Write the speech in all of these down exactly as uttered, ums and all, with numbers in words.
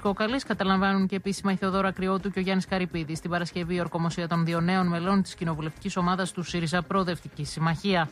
Κόκαλης. Καταλαμβάνουν και επίσημα η Θεοδόρα Κρυώτου και ο Γιάννης Καρυπίδης. Την Παρασκευή η ορκομοσία των δύο νέων μελών της κοινοβουλευτικής ομάδας του ΣΥΡΙΖΑ Προοδευτική Συμμαχία.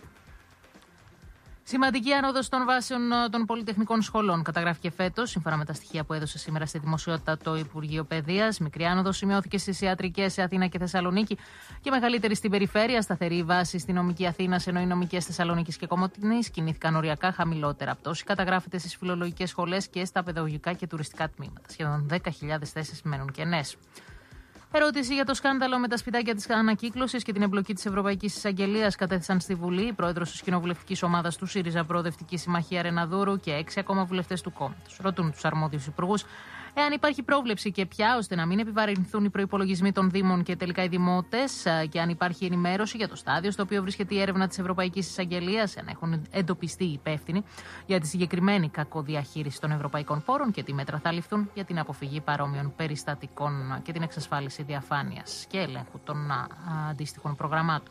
Σημαντική άνοδος των βάσεων των πολυτεχνικών σχολών καταγράφηκε φέτος, σύμφωνα με τα στοιχεία που έδωσε σήμερα στη δημοσιότητα το Υπουργείο Παιδείας. Μικρή άνοδος σημειώθηκε στις ιατρικές σε Αθήνα και Θεσσαλονίκη και μεγαλύτερη στην περιφέρεια. Σταθερή βάση στη νομική Αθήνα, ενώ οι νομικές Θεσσαλονίκης και Κομοτηνής κινήθηκαν οριακά χαμηλότερα. Πτώση καταγράφεται στις φιλολογικές σχολές και στα παιδαγωγικά και τουριστικά τμήματα. Σχεδόν δέκα χιλιάδες θέσεις μένουν κενές. Ερώτηση για το σκάνδαλο με τα σπιτάκια της ανακύκλωσης και την εμπλοκή της Ευρωπαϊκής Εισαγγελίας κατέθεσαν στη Βουλή η πρόεδρος της κοινοβουλευτικής ομάδας του ΣΥΡΙΖΑ Προοδευτική Συμμαχία Ρεναδούρου και έξι ακόμα βουλευτές του κόμματος. Ρωτούν τους αρμόδιους υπουργούς εάν υπάρχει πρόβλεψη και ποια, ώστε να μην επιβαρυνθούν οι προϋπολογισμοί των Δήμων και τελικά οι δημότες, και αν υπάρχει ενημέρωση για το στάδιο στο οποίο βρίσκεται η έρευνα της Ευρωπαϊκής Εισαγγελίας, αν έχουν εντοπιστεί οι υπεύθυνοι για τη συγκεκριμένη κακοδιαχείριση των ευρωπαϊκών πόρων και τι μέτρα θα ληφθούν για την αποφυγή παρόμοιων περιστατικών και την εξασφάλιση διαφάνειας και ελέγχου των αντίστοιχων προγραμμάτων.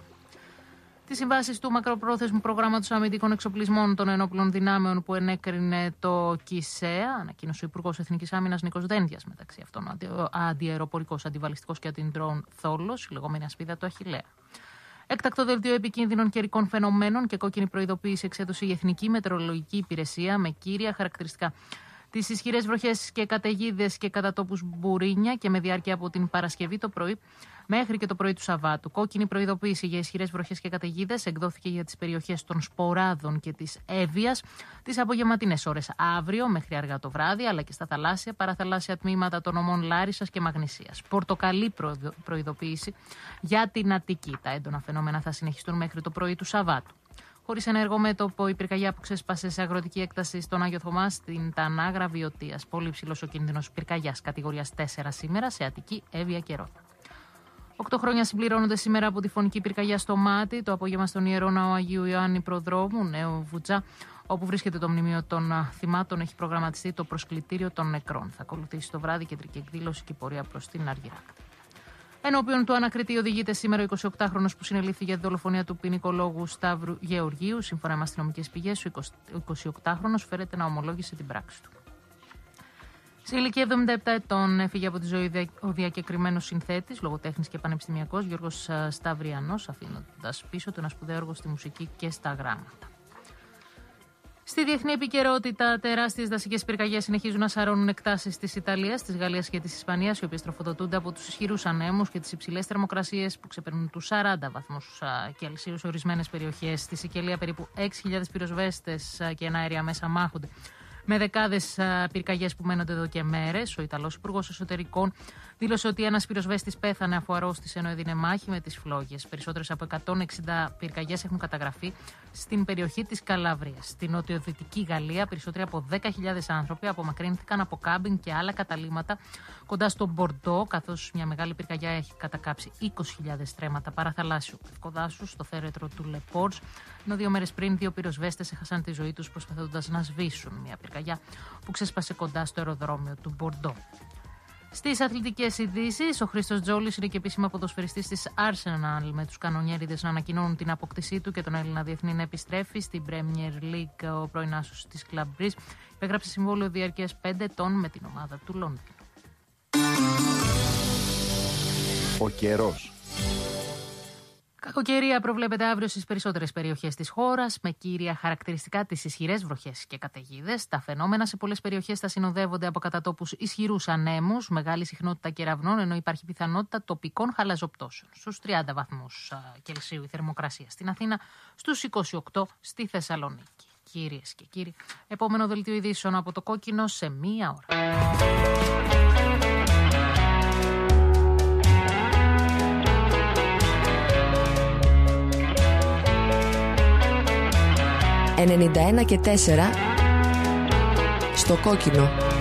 Τις συμβάσεις του μακροπρόθεσμου προγράμματος αμυντικών εξοπλισμών των ενόπλων δυνάμεων που ενέκρινε το ΚΙΣΕΑ, ανακοίνωσε ο Υπουργός Εθνικής Άμυνας Νίκος Δένδιας, μεταξύ αυτών ο αντιαεροπορικός, αντιβαλιστικός και αντιδρόν θόλος, η λεγόμενη ασπίδα του Αχιλλέα. Έκτακτο δελτίο επικίνδυνων καιρικών φαινομένων και κόκκινη προειδοποίηση εξέδωσε η Εθνική Μετεωρολογική Υπηρεσία με κύρια χαρακτηριστικά τις ισχυρές βροχές και καταιγίδες και κατά τόπους μπουρίνια και με διάρκεια από την Παρασκευή το πρωί μέχρι και το πρωί του Σαββάτου. Κόκκινη προειδοποίηση για ισχυρές βροχές και καταιγίδες εκδόθηκε για τις περιοχές των Σποράδων και της Εύβοιας τις απογευματινές ώρες αύριο μέχρι αργά το βράδυ, αλλά και στα θαλάσσια, παραθαλάσσια τμήματα των ομών Λάρισσας και Μαγνησίας. Πορτοκαλί προειδοποίηση για την Αττική. Τα έντονα φαινόμενα θα συνεχιστούν μέχρι το πρωί του Σαββάτου. Χωρίς ενεργό μέτωπο, η πυρκαγιά που ξέσπασε σε αγροτική έκταση στον Άγιο Θωμά στην Τανάγρα Βιωτίας. Πολύ υψηλός ο κίνδυνος πυρκαγιάς κατηγορίας τέσσερα σήμερα σε Αττική, Εύβοια και Ρόδο. Οκτώ χρόνια συμπληρώνονται σήμερα από τη φωνική πυρκαγιά στο Μάτι, το απόγευμα στον Ιερό Ναό Αγίου Ιωάννη Προδρόμου, Νέο Βουτζά, όπου βρίσκεται το μνημείο των θυμάτων. Έχει προγραμματιστεί το προσκλητήριο των νεκρών. Θα ακολουθήσει το βράδυ κεντρική εκδήλωση και πορεία προς την Αργυράκτα. Ενώπιον του ανακριτή οδηγείται σήμερα ο εικοσιοκτάχρονος που συνελήφθη για τη δολοφονία του ποινικολόγου Σταύρου Γεωργίου. Σύμφωνα με αστυνομικές πηγές, ο εικοσιοκτάχρονος φέρεται να ομολόγησε την πράξη του. Σε ηλικία εβδομήντα επτά ετών έφυγε από τη ζωή ο διακεκριμένος συνθέτης, λογοτέχνης και πανεπιστημιακός Γιώργος Σταυριανός, αφήνοντας πίσω του ένα σπουδαίο έργο στη μουσική και στα γράμματα. Στη διεθνή επικαιρότητα, τεράστιες δασικές πυρκαγιές συνεχίζουν να σαρώνουν εκτάσεις της Ιταλίας, της Γαλλίας και της Ισπανίας, οι οποίες τροφοδοτούνται από τους ισχυρούς ανέμους και τις υψηλές θερμοκρασίες που ξεπερνούν τους σαράντα βαθμούς Κελσίου σε ορισμένες περιοχές. Στη Σικελία περίπου έξι χιλιάδες πυροσβέστες και εναέρια μέσα μάχονται με δεκάδες πυρκαγιές που μένονται εδώ και μέρες. Ο Ιταλός Υπουργός Εσωτερικών δήλωσε ότι ένας πυροσβέστης πέθανε αφού αρρώστησε ενώ έδινε μάχη με τις φλόγες. Περισσότερες από εκατόν εξήντα πυρκαγιές έχουν καταγραφεί στην περιοχή της Καλαβρίας. Στην νοτιοδυτική Γαλλία, περισσότεροι από δέκα χιλιάδες άνθρωποι απομακρύνθηκαν από κάμπινγκ και άλλα καταλύματα κοντά στο Μπορντό, καθώς μια μεγάλη πυρκαγιά έχει κατακάψει είκοσι χιλιάδες στρέμματα παραθαλάσσιου πευκοδάσους στο θέρετρο του Λεπόρτς, ενώ δύο μέρες πριν δύο πυροσβέστες έχασαν τη ζωή τους προσπαθώντας να σβήσουν μια πυρκαγιά που ξέσπασε κοντά στο αεροδρόμιο του Μπορντό. Στις αθλητικές ειδήσεις, ο Χρήστος Τζόλης είναι και επίσημα ποδοσφαιριστής της Arsenal, με τους κανονιέριδες να ανακοινώνουν την αποκτησή του και τον Έλληνα διεθνή να επιστρέφει στην Premier League. Ο πρώην άσος της Club Breeze υπέγραψε συμβόλαιο διαρκείας πέντε ετών με την ομάδα του Λονδίνου. Ο καιρός. Κακοκαιρία προβλέπεται αύριο στις περισσότερες περιοχές της χώρας, με κύρια χαρακτηριστικά τις ισχυρές βροχές και καταιγίδες. Τα φαινόμενα σε πολλές περιοχές θα συνοδεύονται από κατά τόπους ισχυρούς ανέμους, μεγάλη συχνότητα κεραυνών, ενώ υπάρχει πιθανότητα τοπικών χαλαζοπτώσεων. Στους τριάντα βαθμούς Κελσίου η θερμοκρασία στην Αθήνα, στους είκοσι οκτώ στη Θεσσαλονίκη. Κυρίες και κύριοι, επόμενο δελτίο ειδήσεων από το Κόκκινο σε μία ώρα. ενενήντα ένα και τέσσερα στο Κόκκινο.